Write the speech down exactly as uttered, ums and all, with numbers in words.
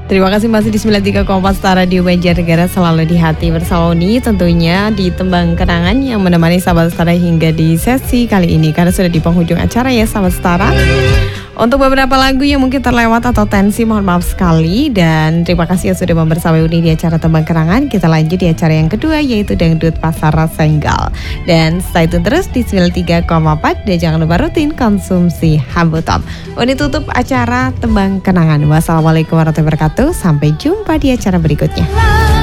Terima kasih masih di sembilan puluh tiga koma empat Star Radio Banjarnegara, selalu di hati bersama Uni, tentunya di Tembang Kenangan yang menemani sahabat Setara hingga di sesi kali ini, karena sudah di penghujung acara ya sahabat Setara. Untuk beberapa lagu yang mungkin terlewat atau tensi, mohon maaf sekali. Dan terima kasih yang sudah membersamai Uni di acara Tembang Kenangan. Kita lanjut di acara yang kedua, yaitu Dangdut Pasar Senggal. Dan stay tune terus di sembilan puluh tiga koma empat. Dan jangan lupa rutin konsumsi Hambo Top. Uni tutup acara Tembang Kenangan. Wassalamualaikum warahmatullahi wabarakatuh. Sampai jumpa di acara berikutnya.